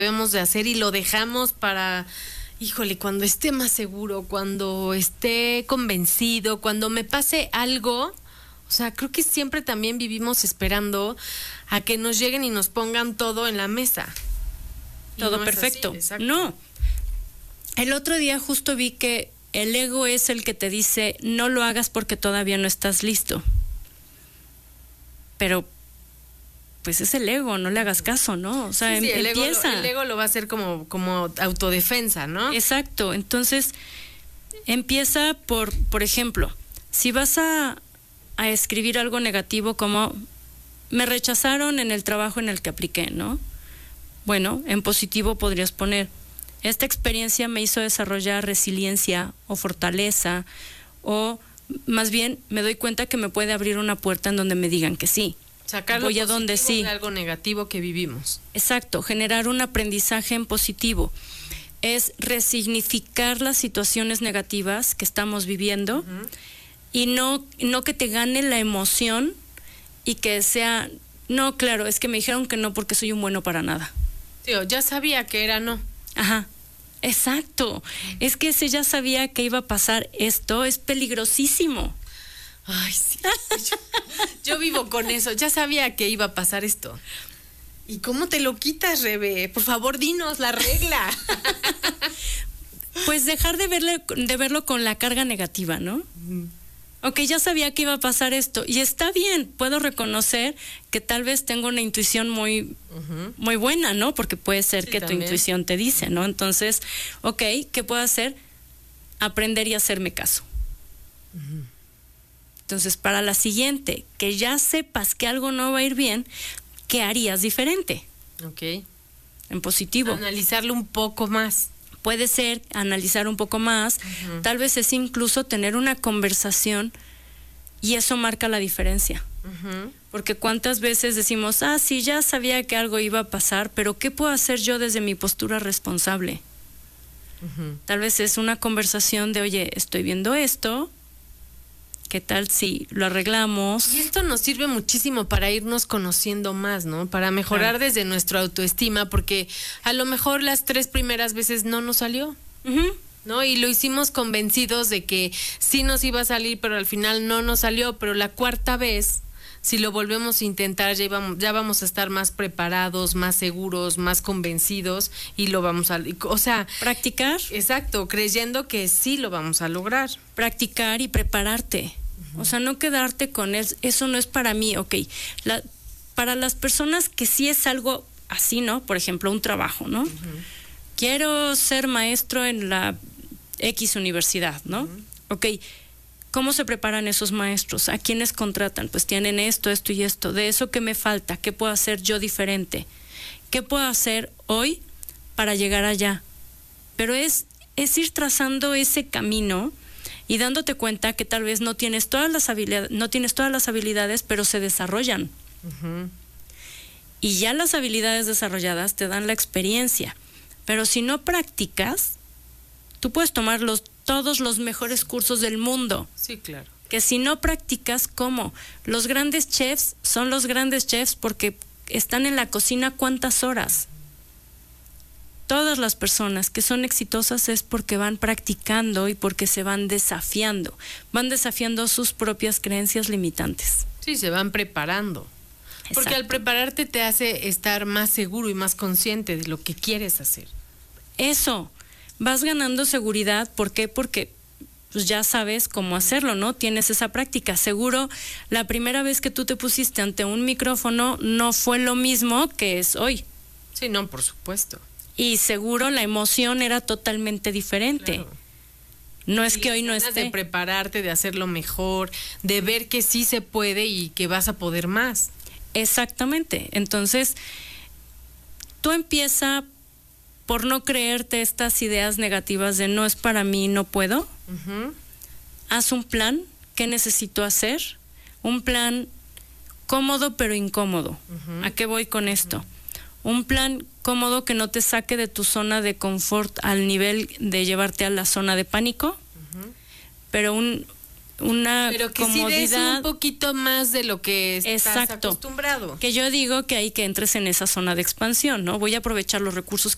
debemos de hacer y lo dejamos para, híjole, cuando esté más seguro, cuando esté convencido, cuando me pase algo. O sea, creo que siempre también vivimos esperando a que nos lleguen y nos pongan todo en la mesa. Todo no perfecto. No. El otro día justo vi que el ego es el que te dice, no lo hagas porque todavía no estás listo. Pero pues es el ego, no le hagas caso, ¿no? O sea, sí, empieza. El ego lo va a hacer como autodefensa, ¿no? Exacto. Entonces, empieza por ejemplo, si vas a escribir algo negativo como me rechazaron en el trabajo en el que apliqué, ¿no? Bueno, en positivo podrías poner, esta experiencia me hizo desarrollar resiliencia o fortaleza, o más bien me doy cuenta que me puede abrir una puerta en donde me digan que sí. Sacar lo voy a donde sí. De algo negativo que vivimos. Exacto, generar un aprendizaje en positivo. Es resignificar las situaciones negativas que estamos viviendo y no que te gane la emoción y que sea, no, claro, es que me dijeron que no porque soy un bueno para nada. Tío, ya sabía que era no. Ajá, exacto. Es que ese ya sabía que iba a pasar esto, es peligrosísimo. Ay, sí. Yo vivo con eso. Ya sabía que iba a pasar esto. ¿Y cómo te lo quitas, Rebe? Por favor, dinos la regla. Pues dejar de verlo con la carga negativa, ¿no? Ok, ya sabía que iba a pasar esto. Y está bien, puedo reconocer que tal vez tengo una intuición muy buena, ¿no? Porque puede ser que también tu intuición te dice, ¿no? Entonces, ok, ¿qué puedo hacer? Aprender y hacerme caso. Entonces, para la siguiente, que ya sepas que algo no va a ir bien, ¿qué harías diferente? Ok. En positivo. Analizarlo un poco más. Puede ser analizar un poco más, tal vez es incluso tener una conversación y eso marca la diferencia. Porque cuántas veces decimos, sí, ya sabía que algo iba a pasar, pero ¿qué puedo hacer yo desde mi postura responsable? Tal vez es una conversación de, oye, estoy viendo esto, ¿qué tal si lo arreglamos? Y esto nos sirve muchísimo para irnos conociendo más, ¿no? Para mejorar desde nuestra autoestima, porque a lo mejor las 3 primeras veces no nos salió, ¿no? Y lo hicimos convencidos de que sí nos iba a salir, pero al final no nos salió. Pero la 4ª vez, si lo volvemos a intentar, ya vamos a estar más preparados, más seguros, más convencidos y lo vamos a... O sea... Practicar. Exacto, creyendo que sí lo vamos a lograr. Practicar y prepararte. O sea, no quedarte con eso no es para mí, ok. Para las personas que sí es algo así, ¿no? Por ejemplo, un trabajo, ¿no? Quiero ser maestro en la X universidad, ¿no? Ok, ¿cómo se preparan esos maestros? ¿A quiénes contratan? Pues tienen esto, esto y esto. De eso que me falta, ¿qué puedo hacer yo diferente? ¿Qué puedo hacer hoy para llegar allá? Pero es ir trazando ese camino y dándote cuenta que tal vez no tienes todas las habilidades, pero se desarrollan. Y ya las habilidades desarrolladas te dan la experiencia. Pero si no practicas, tú puedes tomar todos los mejores cursos del mundo. Sí, claro. Que si no practicas, ¿cómo? Los grandes chefs son los grandes chefs porque están en la cocina ¿cuántas horas? Todas las personas que son exitosas es porque van practicando y porque se van desafiando sus propias creencias limitantes. Sí, se van preparando. Exacto. Porque al prepararte te hace estar más seguro y más consciente de lo que quieres hacer. Eso, vas ganando seguridad. ¿Por qué? Porque pues ya sabes cómo hacerlo, ¿no? Tienes esa práctica. Seguro la primera vez que tú te pusiste ante un micrófono no fue lo mismo que es hoy. Sí, no, por supuesto. Y seguro la emoción era totalmente diferente. Claro. No es que hoy no esté. De prepararte, de hacerlo mejor, de ver que sí se puede y que vas a poder más. Exactamente. Entonces, tú empieza por no creerte estas ideas negativas de no es para mí, no puedo. Haz un plan. ¿Qué necesito hacer? Un plan cómodo pero incómodo. ¿A qué voy con esto? Un plan cómodo que no te saque de tu zona de confort al nivel de llevarte a la zona de pánico, pero una pero que comodidad. Sí des un poquito más de lo que estás acostumbrado. Que yo digo que hay que entres en esa zona de expansión, ¿no? Voy a aprovechar los recursos